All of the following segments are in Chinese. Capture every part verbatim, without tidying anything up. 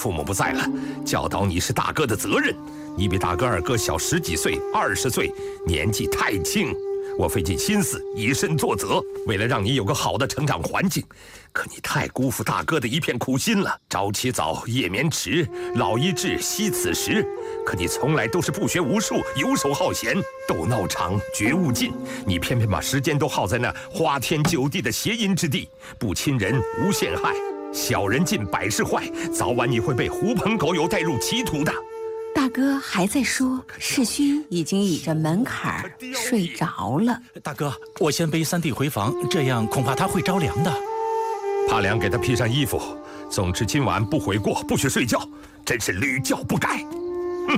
父母不在了，教导你是大哥的责任。你比大哥二哥小十几岁、二十岁，年纪太轻。我费尽心思，以身作则，为了让你有个好的成长环境。可你太辜负大哥的一片苦心了。朝起早，夜眠迟，老一至，惜此时。可你从来都是不学无术，游手好闲，斗闹场，觉悟尽。你偏偏把时间都耗在那花天酒地的谐音之地，不亲人，无陷害。小人尽，百事坏，早晚你会被狐朋狗友带入歧途的。 大哥还在说，世勋已经倚着门槛睡着了。 大哥，我先背三弟回房，这样恐怕他会着凉的。 怕凉，给他披上衣服。总之今晚不悔过，不许睡觉，真是屡教不改。哼！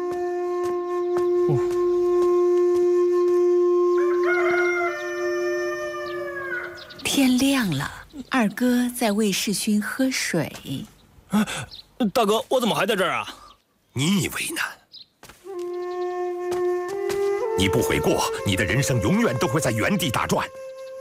哦、 天亮了，二哥在喂世勋喝水。 啊，大哥，我怎么还在这儿啊？ 你以为呢？你不悔过，你的人生永远都会在原地打转。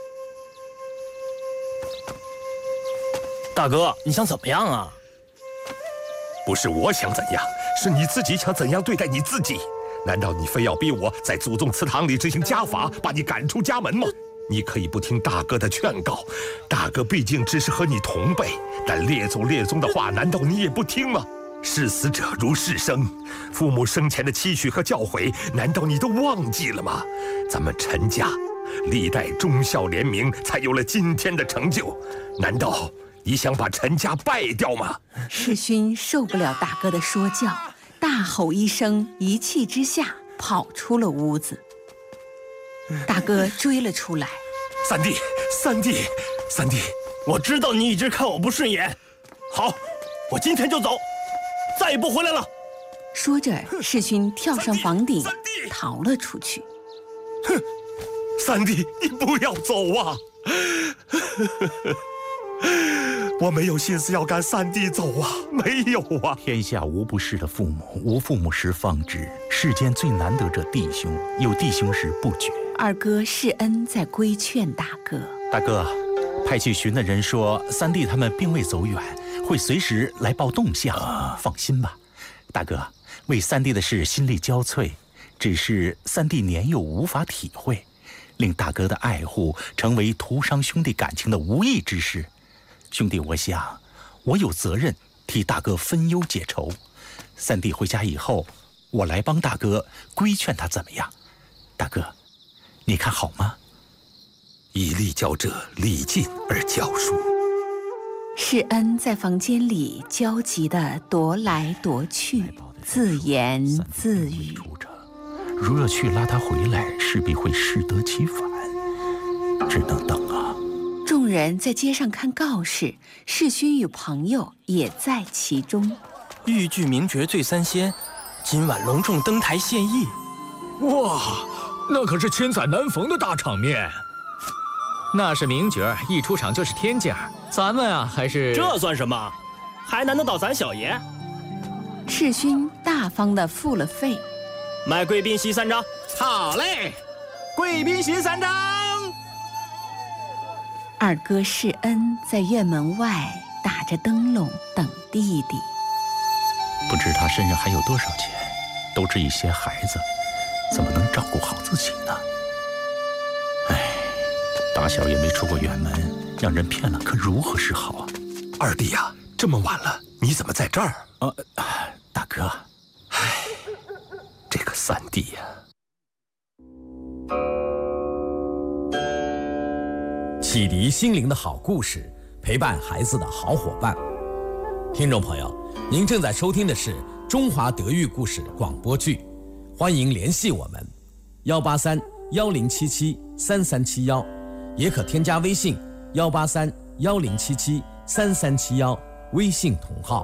大哥，你想怎么样啊？ 不是我想怎样，是你自己想怎样对待你自己。难道你非要逼我在祖宗祠堂里执行家法，把你赶出家门吗？你可以不听大哥的劝告，大哥毕竟只是和你同辈，但列祖列宗的话，难道你也不听吗？视死者如视生，父母生前的期许和教诲，难道你都忘记了吗？咱们陈家历代忠孝廉明，才有了今天的成就。难道你想把陈家败掉吗？ 世勋受不了大哥的说教，大吼一声，一气之下跑出了屋子。大哥追了出来。 三弟，三弟，三弟， 我知道你一直看我不顺眼。好，我今天就走。再也不回来了。 说着，世勋跳上房顶，逃了出去。 哼，三弟，你不要走啊！我没有心思要赶三弟走啊，没有啊！ 天下无不是的父母，无父母时方知，世间最难得者弟兄，有弟兄时不绝。 二哥世恩在规劝大哥： 大哥，派去寻的人说，三弟他们并未走远。会随时来报动向，啊、放心吧，大哥。为三弟的事心力交瘁，只是三弟年幼无法体会，令大哥的爱护成为徒伤兄弟感情的无益之事。兄弟，我想我有责任替大哥分忧解愁。三弟回家以后，我来帮大哥规劝他，怎么样？大哥，你看好吗？ 以力教者，力尽而教疏。 世恩在房间里焦急地踱来踱去，自言自语： 如若去拉他回来，势必会适得其反，只能等啊。 众人在街上看告示，世勋与朋友也在其中。 豫剧名角醉三仙，今晚隆重登台献艺。 哇，那可是千载难逢的大场面。 那是名角，一出场就是天价。咱们啊，还是这算什么？还难得倒咱小爷？ 世勋大方地付了费， 买贵宾席三张。 好嘞，贵宾席三张。 二哥世恩在院门外打着灯笼等弟弟。 不知他身上还有多少钱，都这一些孩子，怎么能照顾好自己呢？哎，打小也没出过远门，让人骗了，可如何是好啊？ 二弟呀、啊，这么晚了，你怎么在这儿？ 啊，大哥， 唉，这个三弟呀、 啊，启迪心灵的好故事，陪伴孩子的好伙伴。听众朋友，您正在收听的是中华德育故事广播剧，欢迎联系我们幺八三幺零七七三三七幺，也可添加微信幺八三幺零七七三三七幺，微信同号。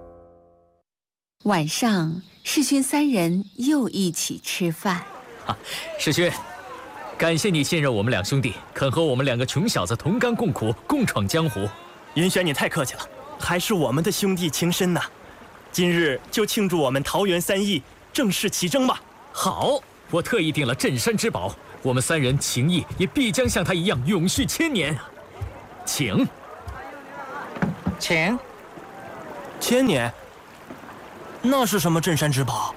晚上，世勋三人又一起吃饭。 啊，世勋，感谢你信任我们两兄弟，肯和我们两个穷小子同甘共苦，共闯江湖。 云轩，你太客气了，还是我们的兄弟情深呐、啊。今日就庆祝我们桃园三义正式齐征吧。 好，我特意订了镇山之宝，我们三人情谊也必将像他一样永续千年。请， 请。 千年？那是什么镇山之宝？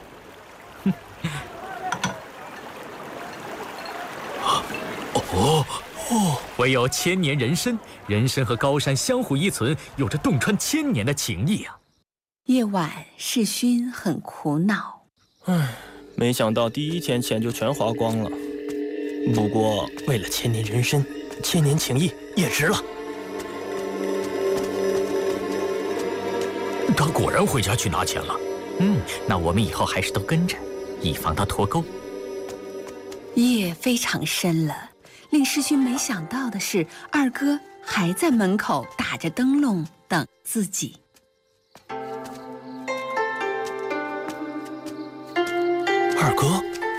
哦哦，唯有千年人参，人参和高山相互依存，有着洞穿千年的情谊啊！ 夜晚，世勋很苦恼。 唉，没想到第一天钱就全花光了。不过为了千年人参，千年情谊也值了。 他果然回家去拿钱了。嗯，那我们以后还是都跟着，以防他脱钩。 夜非常深了，令世勋没想到的是，二哥还在门口打着灯笼等自己。 二哥，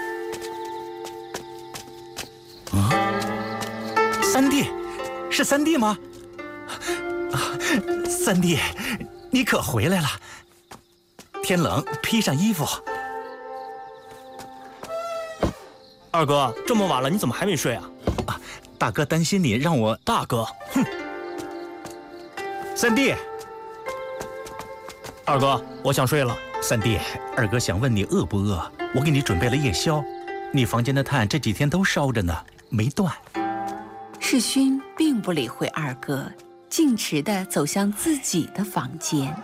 啊，三弟，是三弟吗？啊，三弟，你可回来了。天冷，披上衣服。 二哥，这么晚了，你怎么还没睡啊？ 啊，大哥担心你，让我…… 大哥，哼！ 三弟， 二哥，我想睡了。 三弟，二哥想问你饿不饿？我给你准备了夜宵，你房间的炭这几天都烧着呢，没断。 世勋并不理会二哥，径直地走向自己的房间。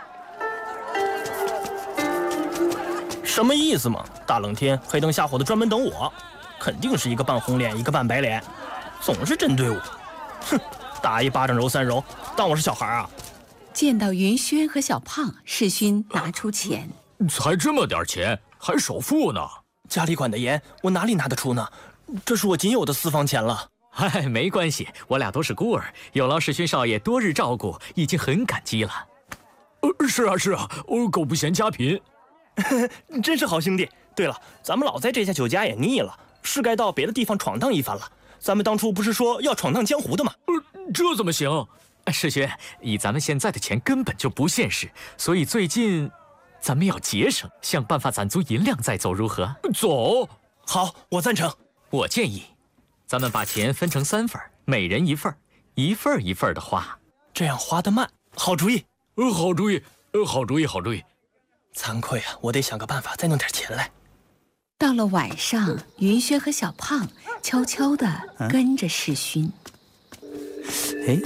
什么意思嘛？大冷天黑灯瞎火的专门等我，肯定是一个半红脸一个半白脸，总是针对我。哼，打一巴掌揉三揉，当我是小孩啊？ 见到云轩和小胖，世勋拿出钱。 才这么点钱，还首付呢？ 家里管得严，我哪里拿得出呢？这是我仅有的私房钱了。 嗨，没关系，我俩都是孤儿，有劳世勋少爷多日照顾，已经很感激了。 呃，是啊是啊，哦，狗不嫌家贫。 真是好兄弟。对了，咱们老在这家酒家也腻了，是该到别的地方闯荡一番了。咱们当初不是说要闯荡江湖的吗？ 呃，这怎么行？ 世勋，以咱们现在的钱根本就不现实，所以最近咱们要节省，想办法攒足银两再走，如何？ 走。 好，我赞成。 我建议，咱们把钱分成三份，每人一份，一份一份的花， 这样花得慢。好主意。 呃，好主意。呃，好主意，好主意。 惭愧啊，我得想个办法再弄点钱来。 到了晚上，云轩和小胖悄悄地跟着世勋。 哎，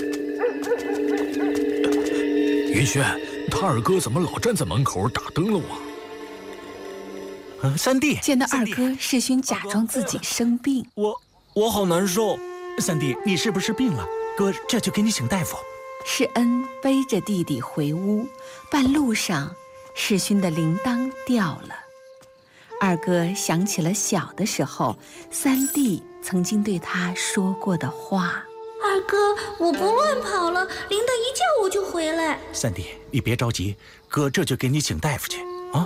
云轩，他二哥怎么老站在门口打灯笼啊？ 呃，三弟， 见到二哥，世勋假装自己生病。 我我好难受。 三弟，你是不是病了？哥这就给你请大夫。 世恩背着弟弟回屋，半路上，世勋的铃铛掉了。二哥想起了小的时候，三弟曾经对他说过的话：“ 二哥，我不乱跑了，铃铛一叫我就回来。” 三弟，你别着急，哥这就给你请大夫去啊。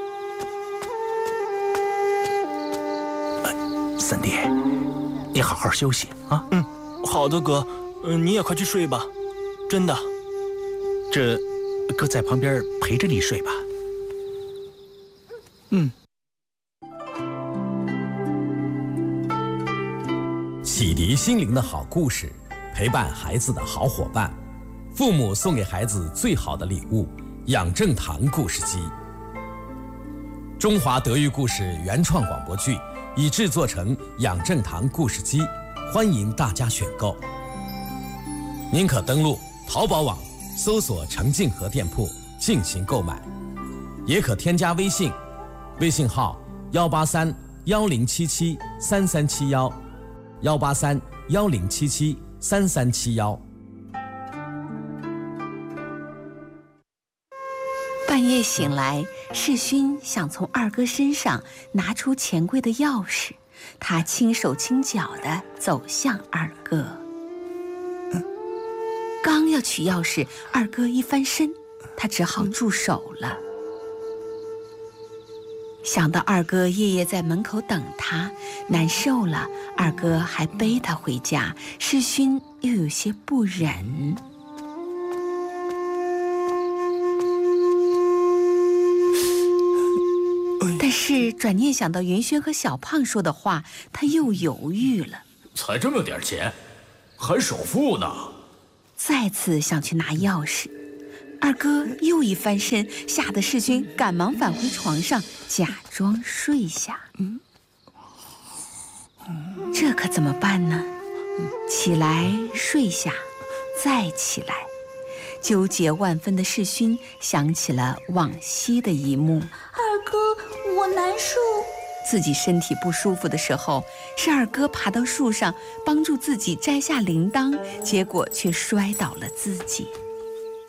呃、三弟，你好好休息啊。 嗯，好的哥，嗯、呃，你也快去睡吧，真的。 这，哥在旁边陪着你睡吧。 嗯。 启迪心灵的好故事，陪伴孩子的好伙伴，父母送给孩子最好的礼物——养正堂故事机。中华德育故事原创广播剧已制作成养正堂故事机，欢迎大家选购。您可登录淘宝网搜索程静和店铺进行购买，也可添加微信，微信号幺八三幺零七七三三七幺。幺八三幺零七七三三七幺。 半夜醒来，世勋想从二哥身上拿出钱柜的钥匙，他轻手轻脚地走向二哥。嗯、刚要取钥匙，二哥一翻身，他只好住手了。想到二哥夜夜在门口等他，难受了，二哥还背他回家，世勋又有些不忍。但是转念想到云轩和小胖说的话，他又犹豫了。 才这么点钱，还首付呢。 再次想去拿钥匙， 二哥又一翻身，吓得世勋赶忙返回床上，假装睡下。嗯，这可怎么办呢？起来，睡下，再起来，纠结万分的世勋想起了往昔的一幕。 二哥，我难受。 自己身体不舒服的时候，是二哥爬到树上帮助自己摘下铃铛，结果却摔倒了自己。